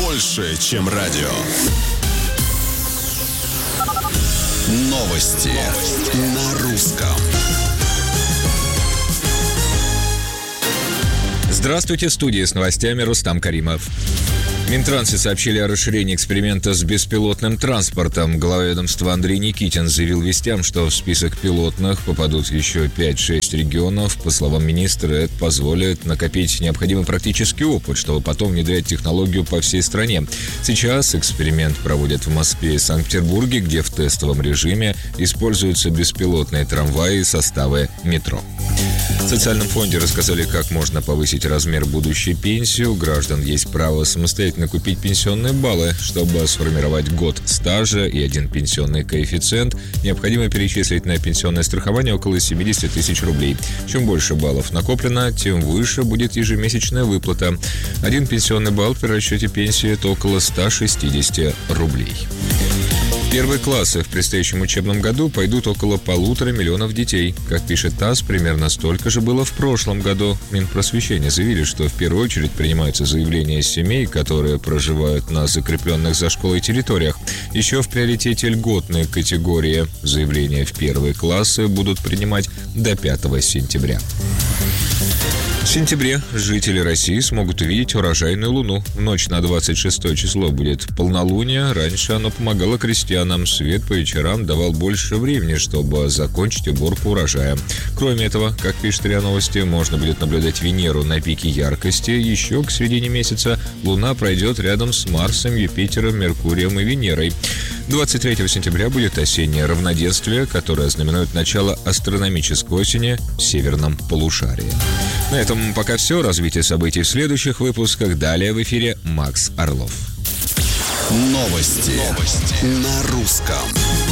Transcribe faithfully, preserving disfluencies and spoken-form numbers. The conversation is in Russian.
больше, чем радио. Новости на русском. Здравствуйте, в студии с новостями Рустам Каримов. В Минтрансе сообщили о расширении эксперимента с беспилотным транспортом. Глава ведомства Андрей Никитин заявил вестям, что в список пилотных попадут еще пять-шесть регионов. По словам министра, это позволит накопить необходимый практический опыт, чтобы потом внедрять технологию по всей стране. Сейчас эксперимент проводят в Москве и Санкт-Петербурге, где в тестовом режиме используются беспилотные трамваи и составы метро. В социальном фонде рассказали, как можно повысить размер будущей пенсии. У граждан есть право самостоятельно купить пенсионные баллы. Чтобы сформировать год стажа и один пенсионный коэффициент, необходимо перечислить на пенсионное страхование около семьдесят тысяч рублей. Чем больше баллов накоплено, тем выше будет ежемесячная выплата. Один пенсионный балл при расчете пенсии – это около сто шестьдесят рублей. В первые классы в предстоящем учебном году пойдут около полутора миллионов детей. Как пишет ТАСС, примерно столько же было в прошлом году. Минпросвещения заявили, что в первую очередь принимаются заявления из семей, которые проживают на закрепленных за школой территориях. Еще в приоритете льготные категории. Заявления в первые классы будут принимать до пятого сентября. В сентябре жители России смогут увидеть урожайную луну. В ночь на двадцать шестое число будет полнолуние. Раньше оно помогало крестьянам. Свет по вечерам давал больше времени, чтобы закончить уборку урожая. Кроме этого, как пишет РИА Новости, можно будет наблюдать Венеру на пике яркости. Еще к середине месяца Луна пройдет рядом с Марсом, Юпитером, Меркурием и Венерой. двадцать третьего сентября будет осеннее равноденствие, которое знаменует начало астрономической осени в северном полушарии. На этом пока все. Развитие событий в следующих выпусках. Далее в эфире Макс Орлов. Новости, Новости. На русском.